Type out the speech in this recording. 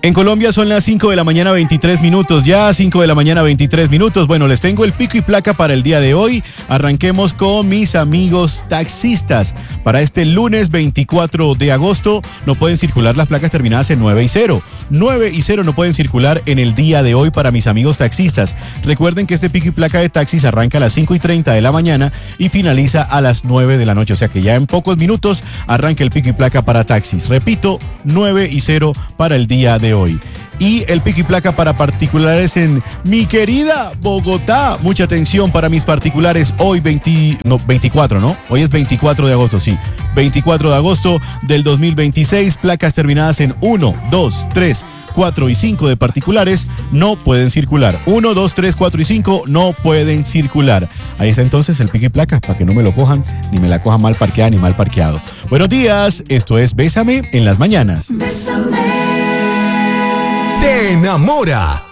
En Colombia son las 5 de la mañana 23 minutos, ya 5 de la mañana 23 minutos. Bueno, les tengo el pico y placa para el día de hoy. Arranquemos con mis amigos taxistas. Para este lunes 24 de agosto no pueden circular las placas terminadas en 9 y 0. 9 y 0 no pueden circular en el día de hoy para mis amigos taxistas. Recuerden que este pico y placa de taxis arranca a las 5 y 30 de la mañana y finaliza a las 9 de la noche. O sea que ya en pocos minutos arranca el pico y placa para taxis. Repito, 9 y 0 para el día de hoy. Y el pico y placa para particulares en mi querida Bogotá. Mucha atención para mis particulares hoy 24, ¿no? Hoy es 24 de agosto, sí. 24 de agosto del 2026. Placas terminadas en 1, 2, 3, 4 y 5 de particulares no pueden circular. 1, 2, 3, 4 y 5 no pueden circular. Ahí está entonces el pico y placa para que no me lo cojan, ni me la cojan mal parqueada ni mal parqueado. Buenos días, esto es Bésame en las mañanas. Bésame. Te enamora.